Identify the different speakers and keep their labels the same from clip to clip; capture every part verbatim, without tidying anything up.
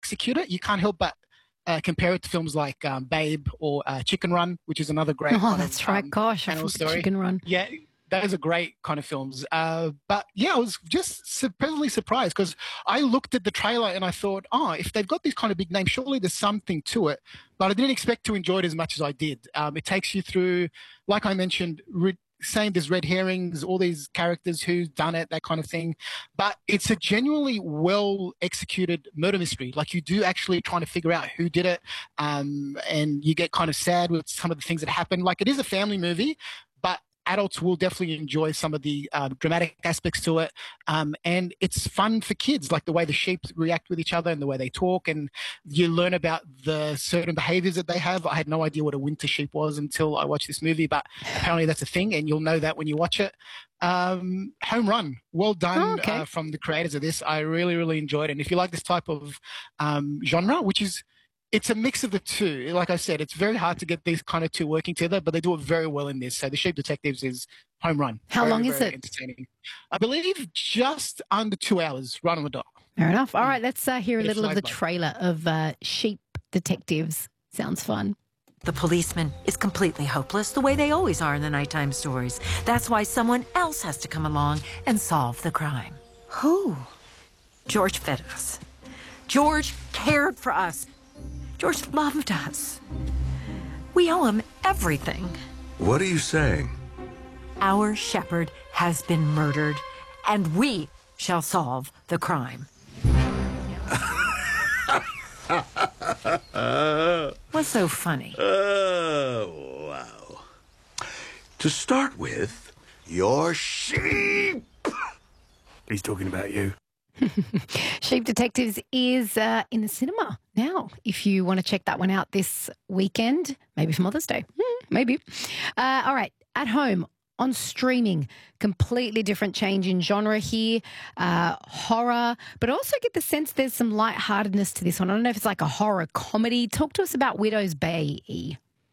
Speaker 1: execute it, you can't help but uh, compare it to films like um, Babe or uh, Chicken Run, which is another great.
Speaker 2: Oh,
Speaker 1: kind
Speaker 2: that's
Speaker 1: of,
Speaker 2: right.
Speaker 1: Um,
Speaker 2: Gosh, I
Speaker 1: animal
Speaker 2: forgot
Speaker 1: story.
Speaker 2: Chicken Run.
Speaker 1: Yeah, those are great kind of films. Uh, but yeah, I was just pleasantly surprised because I looked at the trailer and I thought, oh, if they've got these kind of big names, surely there's something to it. But I didn't expect to enjoy it as much as I did. Um, it takes you through, like I mentioned, re- saying there's red herrings, all these characters, who's done it, that kind of thing. But it's a genuinely well executed murder mystery. Like you do actually trying to figure out who did it. Um, and you get kind of sad with some of the things that happen. Like it is a family movie, but adults will definitely enjoy some of the uh, dramatic aspects to it. Um, and it's fun for kids, like the way the sheep react with each other and the way they talk. And you learn about the certain behaviors that they have. I had no idea what a winter sheep was until I watched this movie, but apparently that's a thing. And you'll know that when you watch it. Um, home run. Well done
Speaker 2: Oh, okay.
Speaker 1: uh, from the creators of this. I really, really enjoyed it. And if you like this type of um, genre, which is, it's a mix of the two. Like I said, it's very hard to get these kind of two working together, but they do it very well in this. So The Sheep Detectives is home run.
Speaker 2: How
Speaker 1: very,
Speaker 2: long is
Speaker 1: very
Speaker 2: it?
Speaker 1: Entertaining. I believe just under two hours, right on the dot.
Speaker 2: Fair enough. All right, let's uh, hear a
Speaker 1: Bit of
Speaker 2: little of the
Speaker 1: fly by.
Speaker 2: trailer of uh, Sheep Detectives. Sounds fun.
Speaker 3: The policeman is completely hopeless, the way they always are in the nighttime stories. That's why someone else has to come along and solve the crime. Who? George fed us. George cared for us. George loved us. We owe him everything.
Speaker 4: What are you saying?
Speaker 3: Our shepherd has been murdered, and we shall solve the crime. What's so funny?
Speaker 4: Oh, wow. To start with, you're sheep.
Speaker 5: He's talking about you.
Speaker 2: Sheep Detectives is uh, in the cinema now. If you want to check that one out this weekend, maybe for Mother's Day, Hmm, maybe. Uh, all right, at home on streaming, completely different change in genre here, uh, horror, but also get the sense there's some lightheartedness to this one. I don't know if it's like a horror comedy. Talk to us about Widow's Bay, E.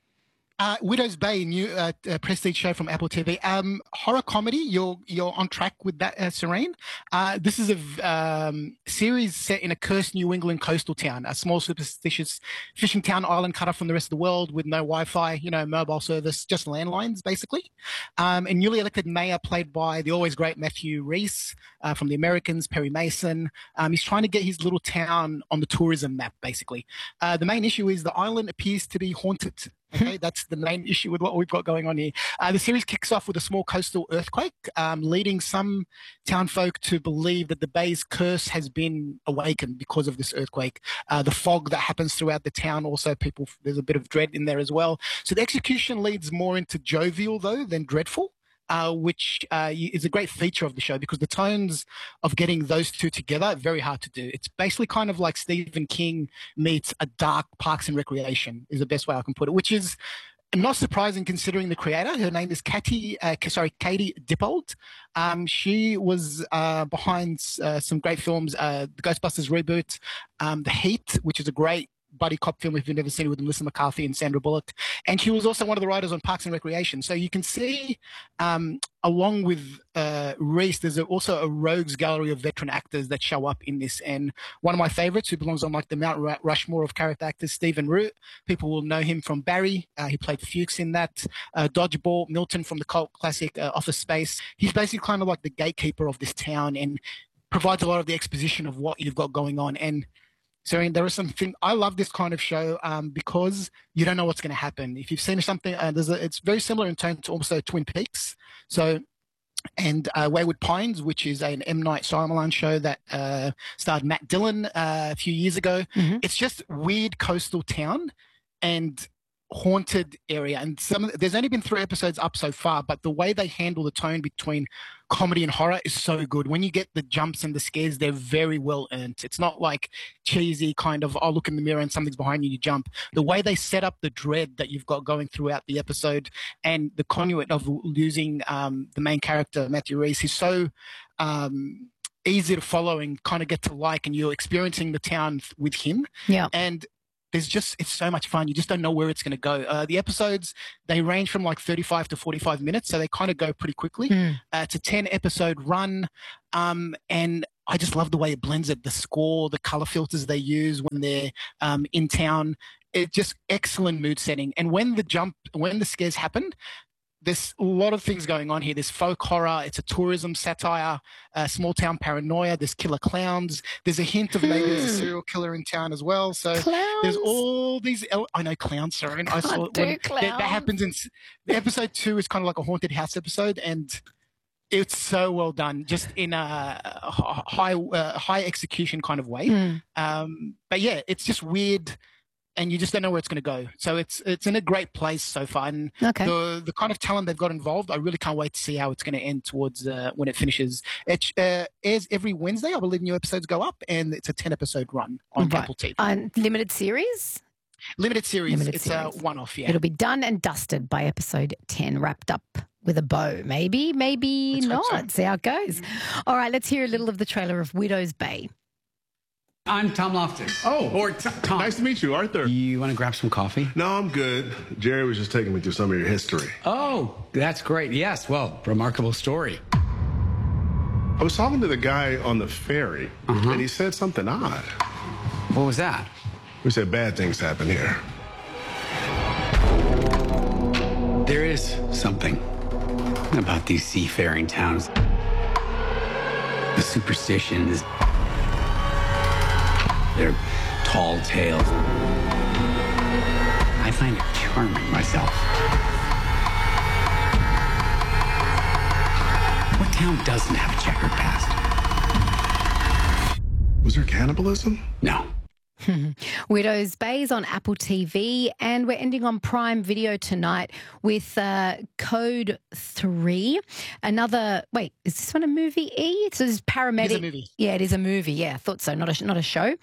Speaker 1: Uh, Widow's Bay, new uh, uh, prestige show from Apple T V. Um, horror comedy. You're you're on track with that, uh, Serene. Uh, this is a v- um, series set in a cursed New England coastal town, a small superstitious fishing town island cut off from the rest of the world with no Wi-Fi, you know, mobile service, just landlines basically. Um, and newly elected mayor, played by the always great Matthew Rhys uh, from The Americans, Perry Mason. Um, he's trying to get his little town on the tourism map, basically. Uh, the main issue is the island appears to be haunted. Okay, that's the main issue with what we've got going on here. Uh, the series kicks off with a small coastal earthquake, um, leading some town folk to believe that the bay's curse has been awakened because of this earthquake. Uh, the fog that happens throughout the town also, people, there's a bit of dread in there as well. So the execution leads more into jovial, though, than dreadful. Uh, which uh, is a great feature of the show because the tones of getting those two together are very hard to do. It's basically kind of like Stephen King meets a dark Parks and Recreation is the best way I can put it, which is not surprising considering the creator. Her name is Katie, uh, sorry, Katie Dippold. Um, she was uh, behind uh, some great films, uh, the Ghostbusters reboot, um, The Heat, which is a great buddy cop film if you've never seen it with Melissa McCarthy and Sandra Bullock. And she was also one of the writers on Parks and Recreation. So you can see, um, along with uh, Reese, there's a, also a rogues gallery of veteran actors that show up in this. And one of my favorites, who belongs on like the Mount Rushmore of character actors, Stephen Root. People will know him from Barry. Uh, he played Fuchs in that. Uh, Dodgeball, Milton from the cult classic uh, Office Space. He's basically kind of like the gatekeeper of this town and provides a lot of the exposition of what you've got going on. And so there are some things, I love this kind of show um, because you don't know what's going to happen. If you've seen something, uh, there's a, it's very similar in tone to also Twin Peaks. So, and uh, Wayward Pines, which is an M. Night Shyamalan show that uh, starred Matt Dillon uh, a few years ago.
Speaker 2: Mm-hmm.
Speaker 1: It's just weird coastal town and haunted area. And some there's only been three episodes up so far, but the way they handle the tone between comedy and horror is so good. When you get the jumps and the scares, they're very well earned. It's not like cheesy kind of, oh, look in the mirror and something's behind you, you jump. The way they set up the dread that you've got going throughout the episode and the conduit of losing um, the main character, Matthew Rhys, is so um, easy to follow and kind of get to like, and you're experiencing the town with him.
Speaker 2: Yeah.
Speaker 1: And there's just, it's so much fun. You just don't know where it's going to go. Uh, the episodes, they range from like thirty-five to forty-five minutes, so they kind of go pretty quickly.
Speaker 2: Mm.
Speaker 1: Uh, it's a ten episode run. Um, and I just love the way it blends it. The score, the color filters they use when they're um, in town. It's just excellent mood setting. And when the jump, when the scares happen, there's a lot of things going on here. There's folk horror. It's a tourism satire, uh, small town paranoia. There's killer clowns. There's a hint of maybe there's a serial killer in town as well. So
Speaker 2: Clowns?
Speaker 1: there's all these. El- I know clowns, sorry. I saw
Speaker 2: Can't
Speaker 1: it
Speaker 2: do
Speaker 1: when that, that
Speaker 2: clowns.
Speaker 1: happens in s- episode two. Is kind of like a haunted house episode, and it's so well done, just in a h- high uh, high execution kind of way.
Speaker 2: Mm.
Speaker 1: Um, but yeah, it's just weird, and you just don't know where it's going to go. So it's it's in a great place so far, and
Speaker 2: Okay.
Speaker 1: the the kind of talent they've got involved, I really can't wait to see how it's going to end towards uh, when it finishes. It uh, airs every Wednesday, I believe. New episodes go up, and it's a ten episode run on
Speaker 2: Right.
Speaker 1: Apple T V.
Speaker 2: Uh, limited series?
Speaker 1: Limited series.
Speaker 2: Limited
Speaker 1: it's
Speaker 2: series.
Speaker 1: a one off. Yeah.
Speaker 2: It'll be done and dusted by episode ten, wrapped up with a bow. Maybe, maybe
Speaker 1: Let's hope
Speaker 2: not.
Speaker 1: so.
Speaker 2: See how it goes. All right, let's hear a little of the trailer of Widow's Bay.
Speaker 6: I'm Tom Loftus.
Speaker 5: Oh,
Speaker 6: Or T- Tom.
Speaker 5: nice to meet you, Arthur.
Speaker 6: You want to grab some coffee?
Speaker 5: No, I'm good. Jerry was just taking me through some of your history.
Speaker 6: Oh, that's great. Yes, well, remarkable story.
Speaker 5: I was talking to the guy on the ferry,
Speaker 6: Uh-huh.
Speaker 5: and he said something odd.
Speaker 6: What was that?
Speaker 5: We said bad things happen here.
Speaker 6: There is something about these seafaring towns. The superstitions, their tall tales. I find it charming myself. What town doesn't have a checkered past?
Speaker 5: Was there cannibalism?
Speaker 6: No.
Speaker 2: Widow's Bay is on Apple T V, and we're ending on Prime Video tonight with uh, Code three. Another, wait, is this one a movie, E? So this is paramedic.
Speaker 1: It is a movie.
Speaker 2: Yeah, it is a movie. Yeah, I thought so, not a, not a show.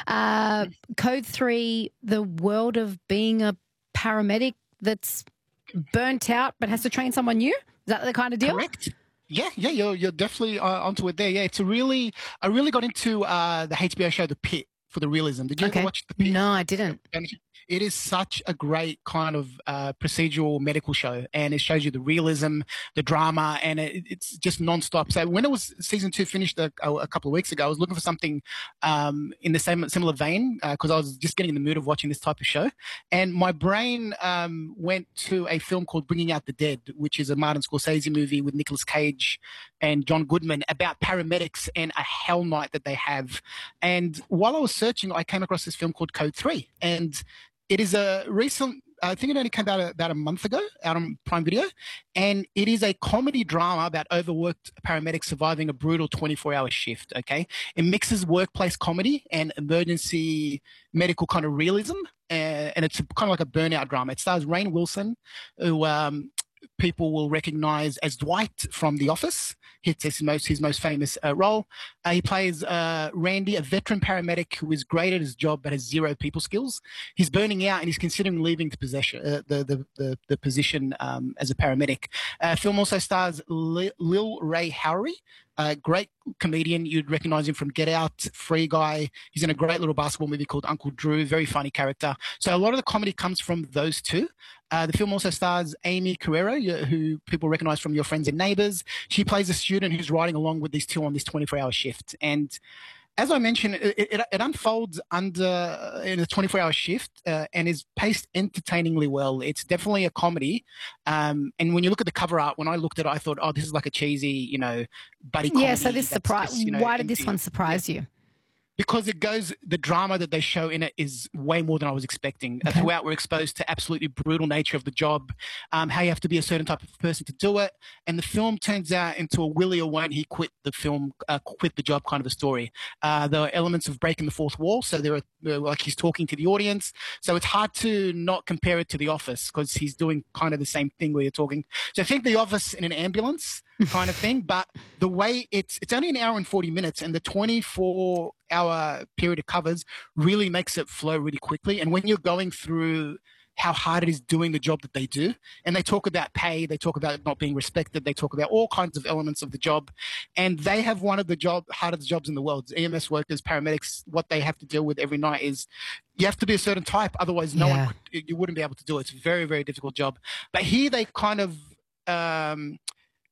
Speaker 2: Uh, Code three, the world of being a paramedic that's burnt out but has to train someone new? Is that the kind of deal?
Speaker 1: Correct. Yeah, yeah, you're you're definitely uh, onto it there. Yeah, it's a really I really got into uh, the H B O show The Pit for the realism. Did you
Speaker 2: Okay.
Speaker 1: ever watch The Pit?
Speaker 2: No, I didn't.
Speaker 1: And it is such a great kind of uh, procedural medical show, and it shows you the realism, the drama, and it, it's just nonstop. So when it was season two finished a, a couple of weeks ago, I was looking for something um, in the same similar vein because I was just getting in the mood of watching this type of show, and my brain um, went to a film called Bringing Out the Dead, which is a Martin Scorsese movie with Nicolas Cage and John Goodman about paramedics and a hell night that they have. And while I was searching, I came across this film called Code three, and it is a recent, I think it only came out about a month ago, out on Prime Video, and it is a comedy drama about overworked paramedics surviving a brutal twenty-four hour shift, okay? It mixes workplace comedy and emergency medical kind of realism, uh, and it's kind of like a burnout drama. It stars Rainn Wilson, who um, people will recognize as Dwight from The Office. It's his most his most famous uh, role. Uh, he plays uh, Randy, a veteran paramedic who is great at his job but has zero people skills. He's burning out and he's considering leaving the possession uh, the, the the the position um, as a paramedic. Uh, film also stars Lil, Lil Ray Howery, a great comedian. You'd recognize him from Get Out, Free Guy. He's in a great little basketball movie called Uncle Drew. Very funny character. So a lot of the comedy comes from those two. Uh, the film also stars Amy Carrero, who people recognize from Your Friends and Neighbors. She plays a student who's riding along with these two on this twenty-four hour shift. And as I mentioned, it, it, it unfolds under in a twenty-four hour shift uh, and is paced entertainingly well. It's definitely a comedy. Um, and when you look at the cover art, when I looked at it, I thought, oh, this is like a cheesy, you know, buddy comedy.
Speaker 2: Yeah, so this
Speaker 1: that's
Speaker 2: surprise.
Speaker 1: just, you know,
Speaker 2: Why did this
Speaker 1: empty.
Speaker 2: one surprise you?
Speaker 1: Because it goes, the drama that they show in it is way more than I was expecting. Uh,
Speaker 2: Okay.
Speaker 1: Throughout, we're exposed to absolutely brutal nature of the job, um, how you have to be a certain type of person to do it, and the film turns out into a will he or won't he quit the film, uh, quit the job kind of a story. Uh, there are elements of breaking the fourth wall, so there are uh, like he's talking to the audience, so it's hard to not compare it to The Office because he's doing kind of the same thing where you're talking. So think The Office in an ambulance kind of thing, but the way it's it's only an hour and forty minutes, and the twenty-four hour period it covers really makes it flow really quickly. And when you're going through how hard it is doing the job that they do, and they talk about pay, they talk about not being respected, they talk about all kinds of elements of the job, and they have one of the job hardest jobs in the world. E M S workers, paramedics, what they have to deal with every night is you have to be a certain type, otherwise no
Speaker 2: Yeah.
Speaker 1: one could, you wouldn't be able to do it. It's a very, very difficult job. But here they kind of um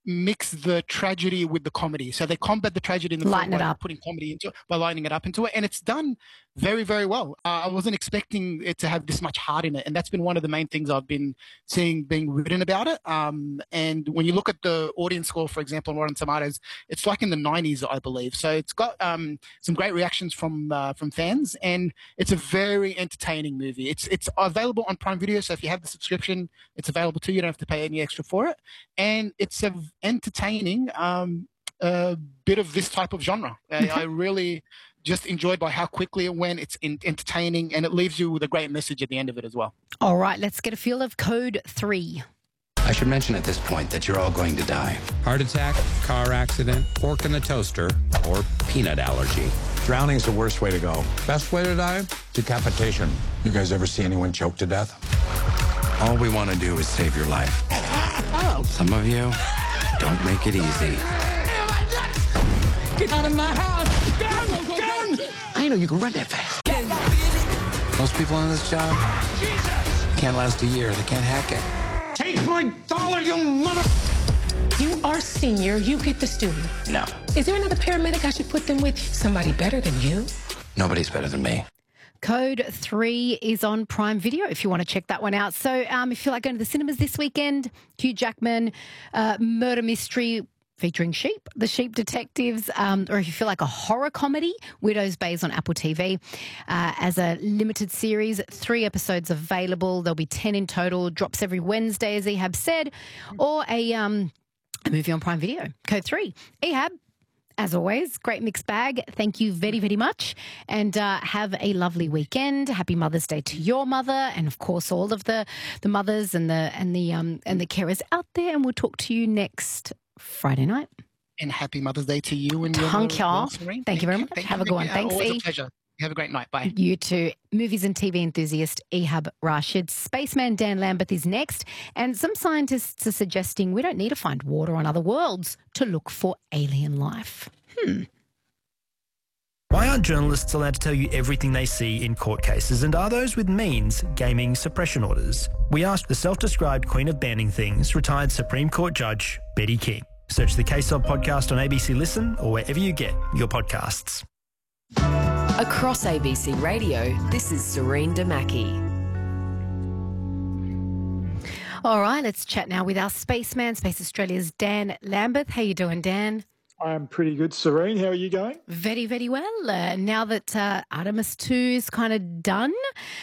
Speaker 1: mix the tragedy with the comedy. So they combat the tragedy in the
Speaker 2: Lighten
Speaker 1: film
Speaker 2: it
Speaker 1: by
Speaker 2: up.
Speaker 1: putting comedy into it, by lighting it up into it. And it's done very, very well. Uh, I wasn't expecting it to have this much heart in it. And that's been one of the main things I've been seeing being written about it. Um, and when you look at the audience score, for example, on Rotten Tomatoes, it's like in the nineties, I believe. So it's got um, some great reactions from uh, from fans. And it's a very entertaining movie. It's, it's available on Prime Video. So if you have the subscription, it's available to you. You don't have to pay any extra for it. And it's a entertaining um, uh, bit of this type of genre. I, I really just enjoyed by how quickly it went. It's in, entertaining, and it leaves you with a great message at the end of it as well.
Speaker 2: All right, let's get a feel of Code three.
Speaker 6: I should mention at this point that you're all going to die. Heart attack, car accident, fork in the toaster, or peanut allergy.
Speaker 7: Drowning's the worst way to go.
Speaker 6: Best way to die?
Speaker 7: Decapitation. You guys ever see anyone choke to death?
Speaker 6: All we want to do is save your life. Some of you don't make it easy.
Speaker 7: Get out of my house! Gun! Gun! I didn't know you could run that fast.
Speaker 6: Most people on this job can't last a year. They can't hack it.
Speaker 7: Take my dollar, you mother...
Speaker 8: You are senior. You get the student.
Speaker 6: No.
Speaker 8: Is there another paramedic I should put them with? Somebody better than you?
Speaker 6: Nobody's better than me.
Speaker 2: Code three is on Prime Video if you want to check that one out. So um, if you feel like going to the cinemas this weekend, Hugh Jackman, uh, murder mystery featuring sheep, The Sheep Detectives, um, or if you feel like a horror comedy, Widow's Bay is on Apple T V uh, as a limited series. Three episodes available. There'll be ten in total. Drops every Wednesday, as Ehab said, or a, um, a movie on Prime Video. Code three. Ehab, as always, great mixed bag. Thank you very, very much. And uh, have a lovely weekend. Happy Mother's Day to your mother, and of course all of the, the mothers and the and the um and the carers out there. And we'll talk to you next Friday night.
Speaker 1: And happy Mother's Day to you and your
Speaker 2: Thank you.
Speaker 1: mother,
Speaker 2: Thank,
Speaker 1: Serene.
Speaker 2: Thank you very much.
Speaker 1: Thank
Speaker 2: Have
Speaker 1: you.
Speaker 2: a good one.
Speaker 1: Yeah,
Speaker 2: Thanks,
Speaker 1: always
Speaker 2: E.
Speaker 1: a pleasure. You have a great night. Bye.
Speaker 2: You too. Movies and T V enthusiast Ehab Rashid. Spaceman Dan Lambert is next. And some scientists are suggesting we don't need to find water on other worlds to look for alien life. Hmm.
Speaker 9: Why aren't journalists allowed to tell you everything they see in court cases, and are those with means gaming suppression orders? We asked the self-described queen of banning things, retired Supreme Court Judge Betty King. Search the Case Of podcast on A B C Listen or wherever you get your podcasts.
Speaker 10: Across A B C Radio, this is Serene Damaki.
Speaker 2: All right, let's chat now with our spaceman, Space Australia's Dan Lambert. How you doing, Dan?
Speaker 11: I'm pretty good, Serene. How are you going?
Speaker 2: Very, very well. Uh, now that uh, Artemis two is kind of done,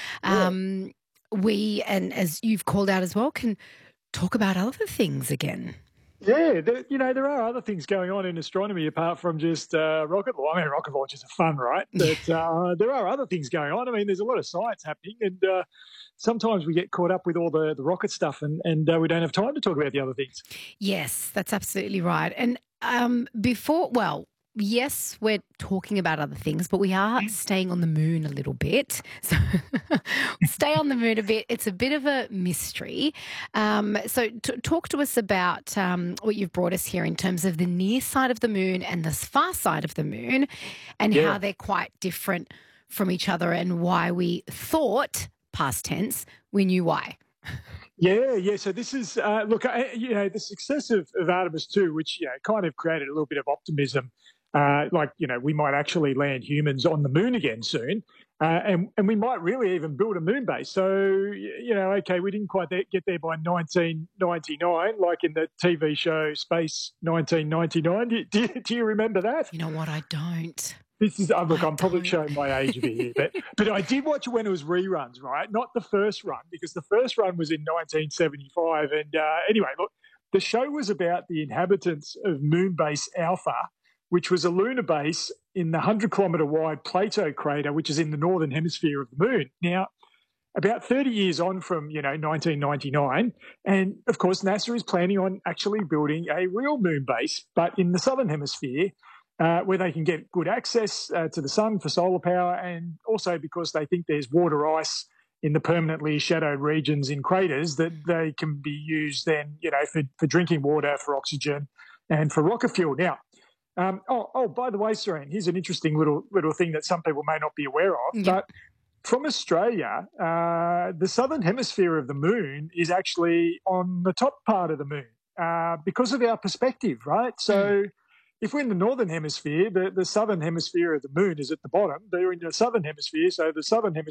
Speaker 2: um, yeah. we, and as you've called out as well, can talk about other things again.
Speaker 11: Yeah, there, you know, there are other things going on in astronomy apart from just uh, rocket launch. I mean, rocket launches are fun, right? But uh, there are other things going on. I mean, there's a lot of science happening, and uh, sometimes we get caught up with all the, the rocket stuff, and, and uh, we don't have time to talk about the other things.
Speaker 2: Yes, that's absolutely right. And um, before, well, yes, we're talking about other things, but we are staying on the moon a little bit. So stay on the moon a bit. It's a bit of a mystery. Um, so t- talk to us about um, what you've brought us here in terms of the near side of the moon and the far side of the moon, and yeah. how they're quite different from each other, and why we thought, past tense, we knew why.
Speaker 11: Yeah, yeah. So this is, uh, look, I, you know, the success of, of Artemis two, which, you know, kind of created a little bit of optimism, uh, like, you know, we might actually land humans on the moon again soon, uh, and, and we might really even build a moon base. So, you know, okay, we didn't quite get there by nineteen ninety-nine, like in the T V show Space nineteen ninety-nine. Do, do, do you remember that?
Speaker 2: You know what? I don't.
Speaker 11: This is, uh, look,
Speaker 2: I
Speaker 11: I'm probably
Speaker 2: don't.
Speaker 11: showing my age a bit here, but, but I did watch it when it was reruns, right? Not the first run, because the first run was in nineteen seventy-five. And uh, anyway, look, the show was about the inhabitants of Moonbase Alpha, which was a lunar base in the one hundred kilometre wide Plato crater, which is in the northern hemisphere of the moon. Now, about thirty years on from, you know, nineteen ninety-nine, and of course NASA is planning on actually building a real moon base, but in the southern hemisphere, Uh, where they can get good access uh, to the sun for solar power, and also because they think there's water ice in the permanently shadowed regions in craters that they can be used then, you know, for, for drinking water, for oxygen, and for rocket fuel. Now, um, oh, oh, by the way, Serene, here's an interesting little little thing that some people may not be aware of,
Speaker 2: Yep.
Speaker 11: but from Australia, uh, the southern hemisphere of the moon is actually on the top part of the moon. uh, because of our perspective, right? So mm. if we're in the northern hemisphere, the, the southern hemisphere of the moon is at the bottom. They're in the southern hemisphere, so the southern hemisphere